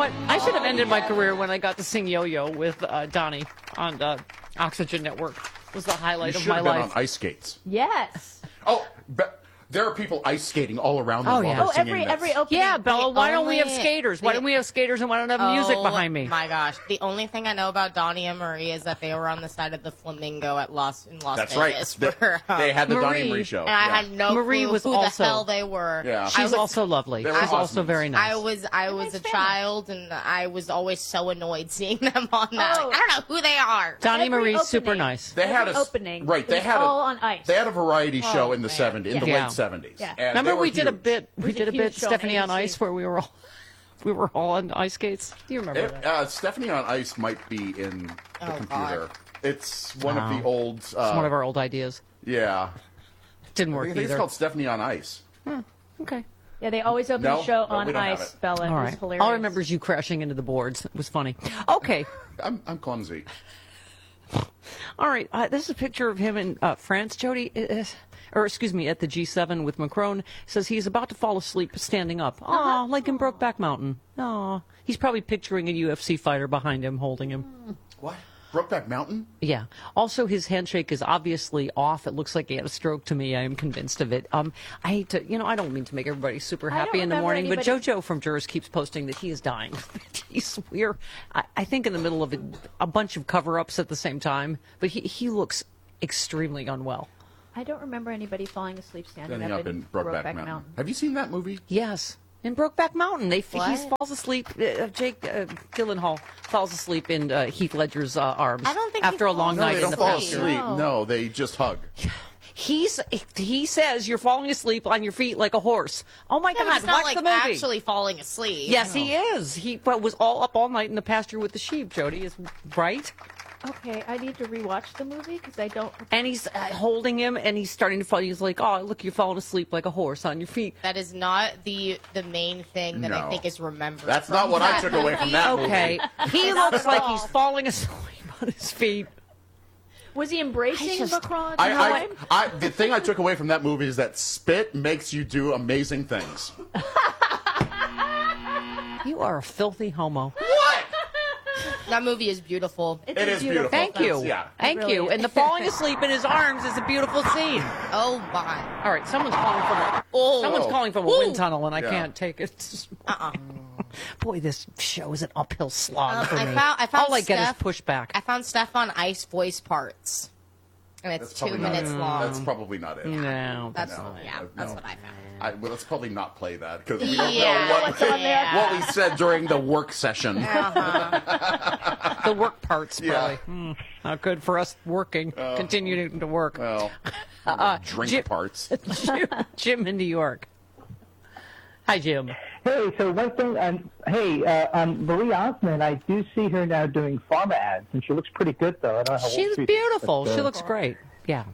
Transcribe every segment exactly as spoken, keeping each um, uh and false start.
what? I should have ended my career when I got to sing Yo-Yo with uh, Donnie on the Oxygen Network. It was the highlight you of my should have been life. on ice skates. Yes. Oh, but there are people ice skating all around the Oh, world. yeah. Oh, every every opening. Yeah, Bella, why don't we have only- skaters? Why the- don't we have skaters and why don't we have music Oh, behind me? My gosh, the only thing I know about Donnie and Marie is that they were on the side of the Flamingo at Las in Las That's right. Vegas. They, for, um, they had the Donnie and Marie. Marie show. and I Yeah. had no Marie clue was who also- the hell they were. Yeah. I She's was, also lovely. They She's were also husbands. very nice. I was I was nice a family. child, and I was always so annoyed seeing them on that. Oh. Like, I don't know who they are. Donnie Every Marie's super opening. nice. They had Every a opening, right. it They was had all a, on ice. They had a variety show Oh, in the man. seventies, in the Yeah. late seventies. Yeah. And Remember they were we did a huge. bit. We was a did a huge bit show on Stephanie on A B C. Ice where we were all we were all on ice skates. Do you remember It, that? uh, Stephanie on Ice might be in the Oh, computer. God. It's one Wow. of the old. Uh, It's one of our old ideas. Yeah. Didn't I work think it's either. called Stephanie on Ice. Okay. Yeah, they always open No, the show no, we on don't have ice, it. Bella. All It was right. hilarious. All I remember is you crashing into the boards. It was funny. Okay. I'm, I'm clumsy. All right. Uh, this is a picture of him in uh, France, Jody. Is, or excuse me, at the G seven with Macron. Says he's about to fall asleep standing up. Aw, like in Brokeback Mountain. Aw. He's probably picturing a U F C fighter behind him holding him. What? Brokeback Mountain? Yeah. Also, his handshake is obviously off. It looks like he had a stroke to me. I am convinced of it. Um, I hate to, you know, I don't mean to make everybody super I don't happy in the remember morning, but anybody- JoJo from Jurors keeps posting that he is dying. He's we're, I, I think, in the middle of a, a bunch of cover-ups at the same time, but he he looks extremely unwell. I don't remember anybody falling asleep standing Ending up, up in Brokeback, Mountain. Mountain. Have you seen that movie? Yes. In Brokeback Mountain, they he What? falls asleep. Uh, Jake uh, Gyllenhaal falls asleep in uh, Heath Ledger's uh, arms I don't think he after a falls long No, night they in don't the fall pasture. asleep. No. No, they just hug. He's he says you're falling asleep on your feet like a horse. Oh my Yeah, but God! it's not Watch like the movie. actually falling asleep. Yes, he is. He but was all up all night in the pasture with the sheep. Jody is right, Okay, I need to rewatch the movie because I don't. and he's uh, holding him, and he's starting to fall. He's like, "Oh, look, you're falling asleep like a horse on your feet." That is not the the main thing that No. I think is remembered. That's from not what I that took away from that movie. Okay, he Not looks at like all. he's falling asleep on his feet. Was he embracing I just- Macron? I, No, I, I'm- I, the thing I took away from that movie is that spit makes you do amazing things. You are a filthy homo. What? That movie is beautiful. It's It a is beautiful. Thank you. Yeah. Thank really you. is. And the falling asleep in his arms is a beautiful scene. Oh my. All right, someone's calling from a, Oh. someone's calling from a Ooh. wind tunnel, and I Yeah. can't take it. Uh-uh. Boy, this show is an uphill slog Um, for I me. found- I found All I get Steph- is pushback. I found Steph on Ice voice parts, and it's That's two probably not minutes it. long. That's probably not it. No, That's No, yeah. no, That's no. what I found. I, well, let's probably not play that because we don't Yeah. know what, What's on there? what we said during the work session. Uh-huh. the work parts Yeah. probably. Hmm, not good for us working, continuing to work. Well, Uh, drink Jim- parts. Jim, Jim in New York. Hi, Jim. Hey, so one thing, um, hey, uh, um, Marie Osmond, I do see her now doing pharma ads, and she looks pretty good, though. I don't know how She's old she is, beautiful. but, uh, She looks great. Yeah.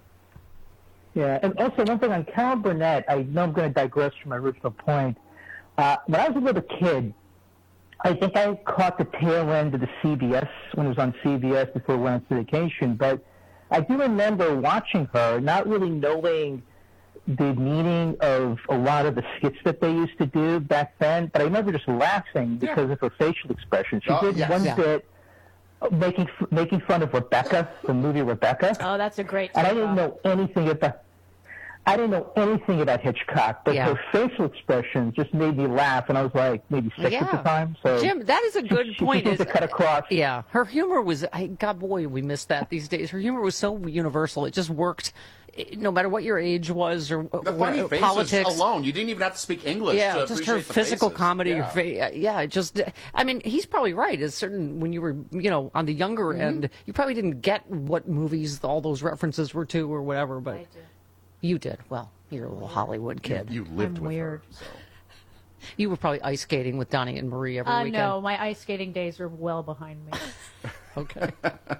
Yeah, and also one thing on Carol Burnett, I know I'm going to digress from my original point. Uh, when I was a little kid, I think I caught the tail end of the C B S, when it was on C B S before we went on syndication, but I do remember watching her, not really knowing the meaning of a lot of the skits that they used to do back then, but I remember just laughing because of her facial expression. She Oh, did yes. one Yeah. bit uh, making making fun of Rebecca, the movie Rebecca, Oh, that's a great. and I takeoff. didn't know anything about. I didn't know anything about Hitchcock, but Yeah. her facial expression just made me laugh, and I was like maybe six at the time. So Jim, that is a good she, she point. seems Is, to cut across. yeah, her humor was, I, God, boy, we miss that these days. Her humor was so universal. It just worked eh, no matter what your age was or The what, funny faces politics. alone. You didn't even have to speak English Yeah, to just her appreciate the physical faces. comedy. Yeah. Her fa- yeah, it just. I mean, he's probably right. It's certain when you were, you know, on the younger Mm-hmm. end, you probably didn't get what movies all those references were to or whatever. But you did. Well, you're a little Hollywood kid. You lived I'm with weird. her. So. You were probably ice skating with Donnie and Marie every Uh, weekend. no, my ice skating days are well behind me. Okay.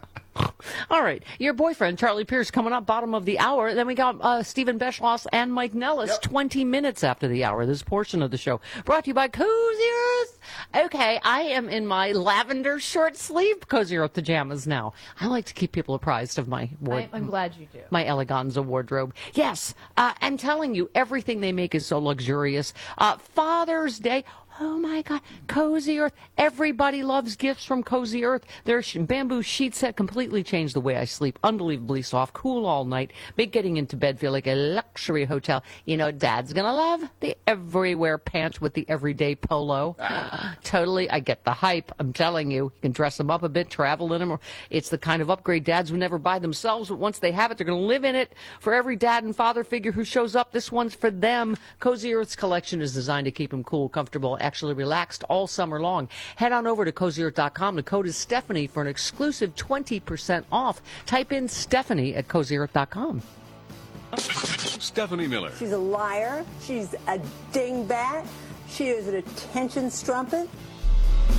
All right. Your boyfriend, Charlie Pierce, coming up bottom of the hour. Then we got uh, Stephen Beschloss and Mike Nellis Yep. twenty minutes after the hour. This portion of the show brought to you by Cozy Earth. Okay, I am in my lavender short sleeve Cozy Earth pajamas now. I like to keep people apprised of my I, ward- I'm glad you do. my eleganza wardrobe. Yes, uh, I'm telling you, everything they make is so luxurious. Uh, Father's Day. Oh my God, Cozy Earth. Everybody loves gifts from Cozy Earth. Their sh- bamboo sheet set completely changed the way I sleep. Unbelievably soft, cool all night. Make getting into bed feel like a luxury hotel. You know, Dad's gonna love the everywhere pants with the everyday polo. Totally, I get the hype. I'm telling you, you can dress them up a bit, travel in them. Or it's the kind of upgrade dads would never buy themselves, but once they have it, they're gonna live in it. For every dad and father figure who shows up, this one's for them. Cozy Earth's collection is designed to keep them cool, comfortable, actually relaxed all summer long. Head on over to cozy earth dot com. The code is Stephanie for an exclusive twenty percent off. Type in Stephanie at cozy earth dot com. Stephanie Miller. She's a liar. She's a dingbat. She is an attention strumpet.